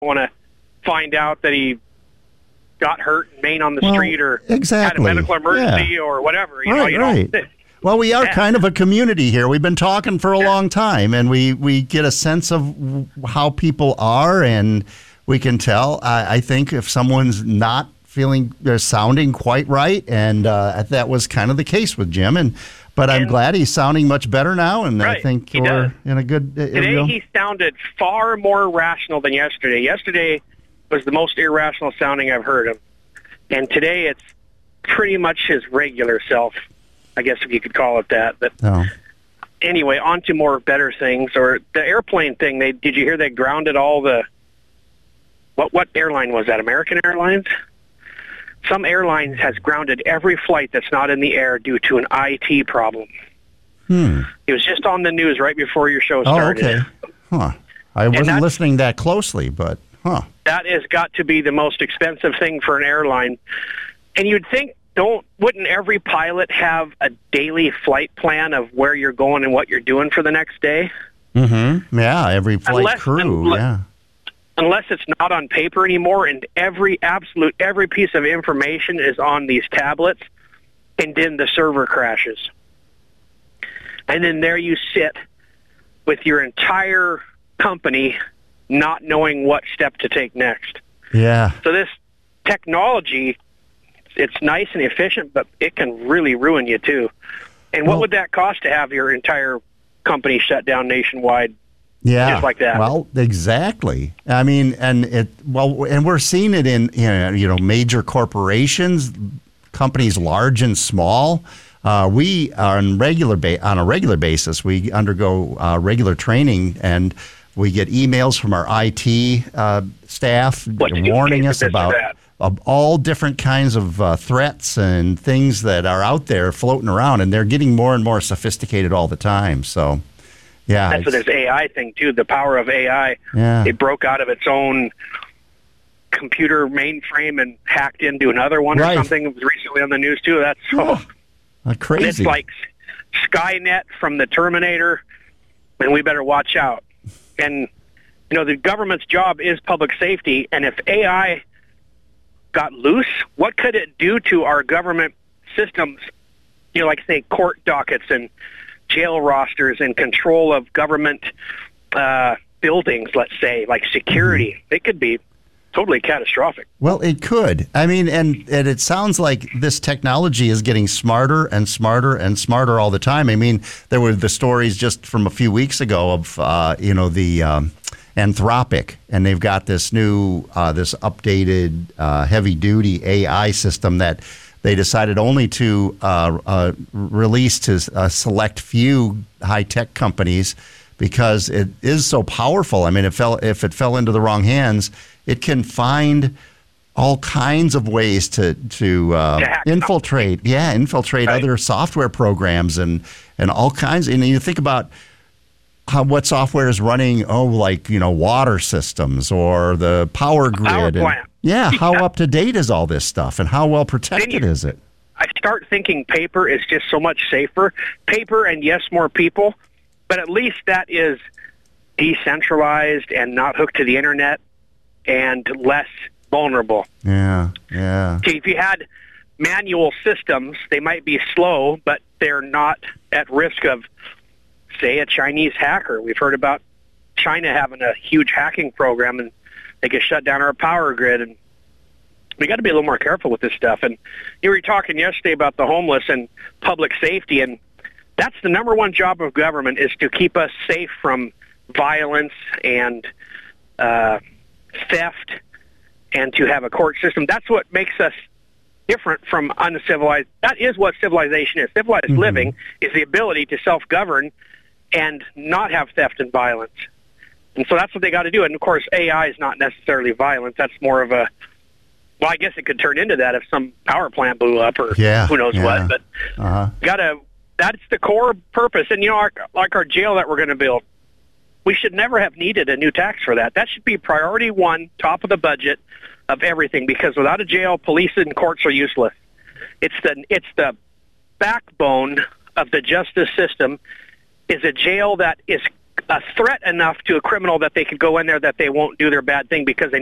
want to find out that he got hurt in Maine on the street or exactly. had a medical emergency or whatever. You know. Well, we are kind of a community here. We've been talking for a long time, and we get a sense of how people are, and we can tell. I think if someone's not feeling they're sounding quite right, and that was kind of the case with Jim. But I'm glad he's sounding much better now, and I think we're in a good... Today he sounded far more rational than yesterday. Yesterday was the most irrational sounding I've heard him. And today it's pretty much his regular self, I guess if you could call it that. But anyway, on to more better things. Or the airplane thing, did you hear they grounded all the... What airline was that, American Airlines? Some airlines has grounded every flight that's not in the air due to an IT problem. It was just on the news right before your show started. Oh, okay. Huh. I wasn't listening that closely, but that has got to be the most expensive thing for an airline. And you'd think, wouldn't every pilot have a daily flight plan of where you're going and what you're doing for the next day? Mm-hmm. Yeah, every flight crew, Unless it's not on paper anymore, and every piece of information is on these tablets, and then the server crashes. And then there you sit with your entire company not knowing what step to take next. Yeah. So this technology, it's nice and efficient, but it can really ruin you too. And what would that cost to have your entire company shut down nationwide? Yeah, just like that. Well, exactly. I mean, and we're seeing it in major corporations, companies large and small. We are on a regular basis. We undergo regular training, and we get emails from our IT staff warning us about all different kinds of threats and things that are out there floating around, and they're getting more and more sophisticated all the time. So. Yeah, that's what this AI thing, too, the power of AI. Yeah. It broke out of its own computer mainframe and hacked into another one or something. It was recently on the news, too. That's crazy. It's like Skynet from the Terminator, and we better watch out. And, the government's job is public safety, and if AI got loose, what could it do to our government systems, like, say, court dockets and jail rosters and control of government buildings, let's say, like security? It could be totally catastrophic. Well, it could. I mean, and it sounds like this technology is getting smarter and smarter and smarter all the time. I mean, there were the stories just from a few weeks ago of, the Anthropic, and they've got this new, this updated heavy-duty AI system that they decided only to release to a select few high-tech companies because it is so powerful. I mean, if it fell into the wrong hands, it can find all kinds of ways to infiltrate. Yeah, infiltrate other software programs and all kinds. And you think about what software is running, water systems or the power grid. Power plant. How up to date is all this stuff, and how well protected is it? I start thinking paper is just so much safer. Paper and yes, more people, but at least that is decentralized and not hooked to the internet and less vulnerable. Yeah. See, if you had manual systems, they might be slow, but they're not at risk of, say, a Chinese hacker. We've heard about China having a huge hacking program, and they could shut down our power grid. And we got to be a little more careful with this stuff. And you were talking yesterday about the homeless and public safety, and that's the number one job of government, is to keep us safe from violence and theft, and to have a court system. That's what makes us different from uncivilized. That is what civilization is. Civilized living is the ability to self-govern and not have theft and violence. And so that's what they got to do. And, of course, AI is not necessarily violence. That's more of a, well, I guess it could turn into that if some power plant blew up or who knows what. But that's the core purpose. And, like our jail that we're going to build, we should never have needed a new tax for that. That should be priority one, top of the budget of everything, because without a jail, police and courts are useless. It's the backbone of the justice system, is a jail that is a threat enough to a criminal that they could go in there that they won't do their bad thing because they